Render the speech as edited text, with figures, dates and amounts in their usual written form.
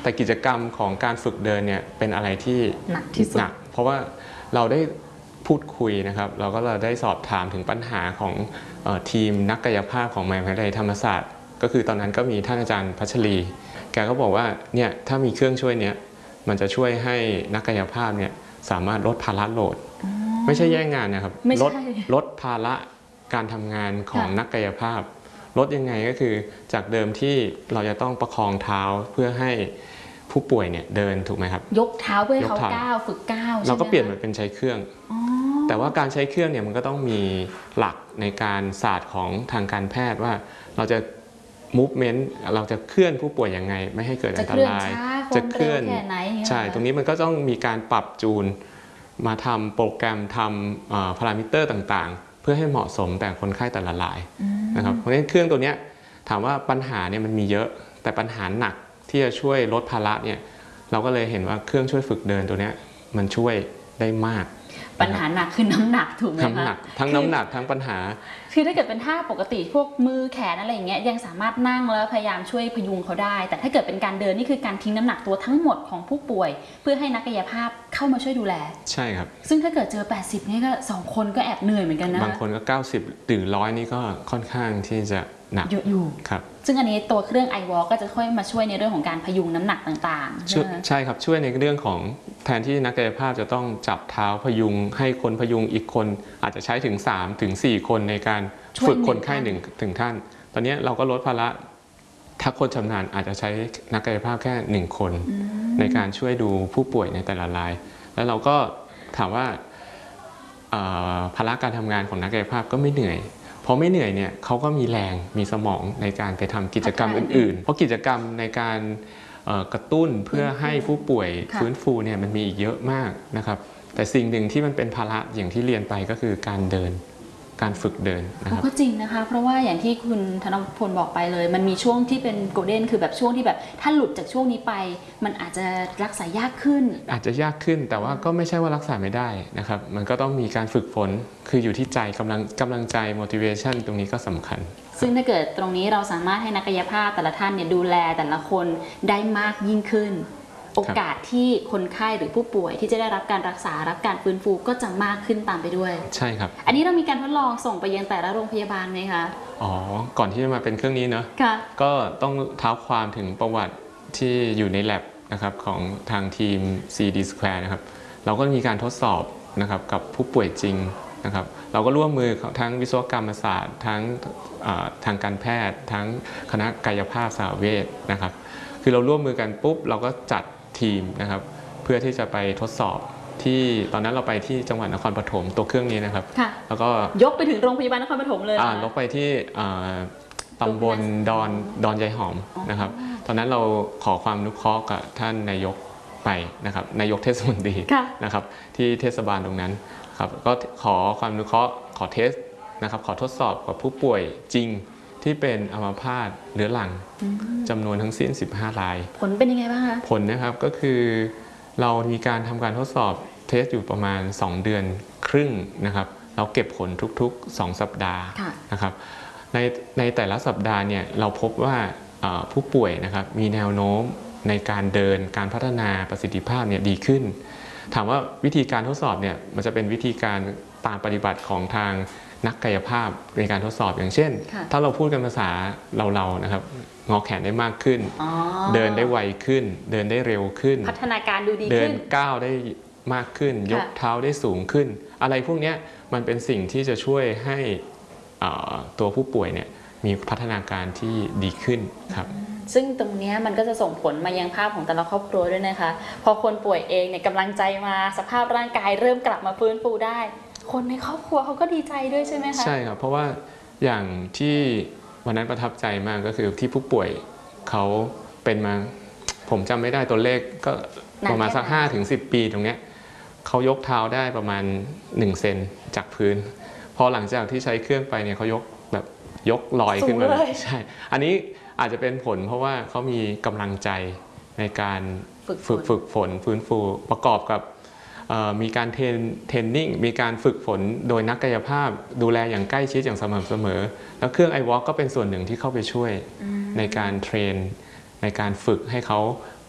แต่กิจกรรมของการฝึกเดินเนี่ยเป็นอะไรที่หนักที่สุดเพราะว่าเราได้พูดคุยนะครับเราได้สอบถามถึงปัญหาของทีมนักกายภาพของมหาวิทยาลัยธรรมศาสตร์ก็คือตอนนั้นก็มีท่านอาจารย์พัชรีแกก็บอกว่าเนี่ยถ้ามีเครื่องช่วยเนี้ยมันจะช่วยให้นักกายภาพเนี่ยสามารถลดภาระโหลดไม่ใช่แย่งงานนะครับลดภาระการทำงานของนักกายภาพลดยังไงก็คือจากเดิมที่เราจะต้องประคองเท้าเพื่อให้ผู้ป่วยเนี่ยเดินถูกไหมครับยกเท้าเพื่อให้เขาก้าวฝึกก้าวเราก็เปลี่ยนมาเป็นใช้เครื่องแต่ว่าการใช้เครื่องเนี่ยมันก็ต้องมีหลักในการศาสตร์ของทางการแพทย์ว่าเราจะ movement เราจะเคลื่อนผู้ป่วยยังไงไม่ให้เกิดอันตรายจะเคลื่อนใช่ตรงนี้มันก็ต้องมีการปรับจูนมาทำโปรแกรมทำพารามิเตอร์ต่างๆเพื่อให้เหมาะสมแต่คนไข้แต่ละรายนะครับเพราะฉะนั้นเครื่องตัวนี้ถามว่าปัญหาเนี่ยมันมีเยอะแต่ปัญหาหนักที่จะช่วยลดภาระเนี่ยเราก็เลยเห็นว่าเครื่องช่วยฝึกเดินตัวนี้มันช่วยได้มากปัญหาหนักคือน้ำหนักถูกไหมคะน้ำหนักทั้งน้ำหนักทั้งปัญหาคือถ้าเกิดเป็นท่าปกติพวกมือแขนอะไรอย่างเงี้ยยังสามารถนั่งแล้วพยายามช่วยพยุงเขาได้แต่ถ้าเกิดเป็นการเดินนี่คือการทิ้งน้ำหนักตัวทั้งหมดของผู้ป่วยเพื่อให้นักกายภาพเข้ามาช่วยดูแลใช่ครับซึ่งถ้าเกิดเจอ80นี่ก็2คนก็แอบเหนื่อยเหมือนกันนะบางคนก็90หรือ100นี่ก็ค่อนข้างที่จะหนักเยอะอยู่ครับซึ่งอันนี้ตัวเครื่อง iWalk ก็จะค่อยมาช่วยในเรื่องของการพยุงน้ำหนักต่างๆใช่ครับช่วยในเรื่องของแทนที่นักกายภาพจะต้องจับเท้าพยุงให้คนพยุงอีกคนอาจจะใช้ถึง3 ถึง 4คนในการฝึกคนไข้1 ถึงท่านตอนนี้เราก็ลดภาระถ้าคนชำนาญอาจจะใช้นักกายภาพแค่1คนในการช่วยดูผู้ป่วยในแต่ละรายแล้วเราก็ถามว่าภาระการทำงานของนักกายภาพก็ไม่เหนื่อยพอไม่เหนื่อยเนี่ยเขาก็มีแรงมีสมองในการไปทำกิจกรรมอื่นๆเพราะกิจกรรมในการกระตุ้นเพื่อให้ผู้ป่วยฟื้นฟูเนี่ยมันมีอีกเยอะมากนะครับแต่สิ่งหนึ่งที่มันเป็นภาระอย่างที่เรียนไปก็คือการเดินการฝึกเดินนะครับก็จริงนะคะเพราะว่าอย่างที่คุณธนพลบอกไปเลยมันมีช่วงที่เป็นโกลเด้นคือแบบช่วงที่แบบถ้าหลุดจากช่วงนี้ไปมันอาจจะรักษายากขึ้นอาจจะยากขึ้นแต่ว่าก็ไม่ใช่ว่ารักษาไม่ได้นะครับมันก็ต้องมีการฝึกฝนคืออยู่ที่ใจกำลังใจ motivation ตรงนี้ก็สำคัญซึ่งถ้าเกิดตรงนี้เราสามารถให้นักกายภาพแต่ละท่านเนี่ยดูแลแต่ละคนได้มากยิ่งขึ้นโอกาสที่คนไข้หรือผู้ป่วยที่จะได้รับการรักษารับการฟื้นฟูก็จะมากขึ้นตามไปด้วยใช่ครับอันนี้เรามีการทดลองส่งไปยังแต่ละโรงพยาบาลไหมคะก่อนที่จะมาเป็นเครื่องนี้เนอะก็ต้องเท้าความถึงประวัติที่อยู่ใน lab นะครับของทางทีม CD Square นะครับเราก็มีการทดสอบนะครับกับผู้ป่วยจริงนะครับเราก็ร่วมมือทั้งวิศวกรรมศาสตร์ทั้งทางการแพทย์ทั้งคณะกายภาพสหเวชนะครับคือเราร่วมมือกันปุ๊บเราก็จัดทีมนะครับเพื่อที่จะไปทดสอบที่ตอนนั้นเราไปที่จังหวัดนครปฐมตัวเครื่องนี้นะครับแล้วก็ยกไปถึงโรงพยาบาลนครปฐมเลยยกไปที่ตำบลดอนยายหอมนะครับตอนนั้นเราขอความอนุเคราะห์กับท่านนายกไปนะครับนายกเทศมนตรีนะครับที่เทศบาลตรงนั้นครับก็ขอความอนุเคราะห์ขอเทสนะครับขอทดสอบกับผู้ป่วยจริงที่เป็นอัมพาตเรื้อรังจำนวนทั้งสิ้น15รายผลเป็นยังไงบ้างคะผลนะครับก็คือเรามีการทำการทดสอบเทสอยู่ประมาณ2 เดือนครึ่งนะครับเราเก็บผลทุกๆ2 สัปดาห์นะครับในแต่ละสัปดาห์เนี่ยเราพบว่าผู้ป่วยนะครับมีแนวโน้มในการเดินการพัฒนาประสิทธิภาพเนี่ยดีขึ้นถามว่าวิธีการทดสอบเนี่ยมันจะเป็นวิธีการตามปฏิบัติของทางนักกายภาพในการทดสอบอย่างเช่นถ้าเราพูดกันภาษาเรานะครับงอแขนได้มากขึ้นเดินได้ไวขึ้นเดินได้เร็วขึ้นพัฒนาการดูดีขึ้นเดินก้าวได้มากขึ้นยกเท้าได้สูงขึ้นอะไรพวกนี้มันเป็นสิ่งที่จะช่วยให้ตัวผู้ป่วยเนี่ยมีพัฒนาการที่ดีขึ้นครับซึ่งตรงนี้มันก็จะส่งผลมายังภาพของแต่ละครอบครัวด้วยนะคะพอคนป่วยเองเนี่ยกำลังใจมาสภาพร่างกายเริ่มกลับมาฟื้นฟูได้คนในครอบครัวเขาก็ดีใจด้วยใช่ไหมคะใช่ครับเพราะว่าอย่างที่วันนั้นประทับใจมากก็คือที่ผู้ป่วยเขาเป็นมาผมจำไม่ได้ตัวเลขก็ประมาณสัก5 ถึง 10 ปีตรงนี้เขายกเท้าได้ประมาณ1 เซนจากพื้นพอหลังจากที่ใช้เครื่องไปเนี่ยเขายกลอยขึ้นมาเลยใช่อันนี้อาจจะเป็นผลเพราะว่าเขามีกำลังใจในการฝึกฝนฟื้นฟูประกอบกับมีการเทรนนิ่งมีการฝึกฝนโดยนักกายภาพดูแลอย่างใกล้ชิดอย่างสม่ำเสมอแล้วเครื่อง iWalk ก็เป็นส่วนหนึ่งที่เข้าไปช่วยในการเทรนในการฝึกให้เขา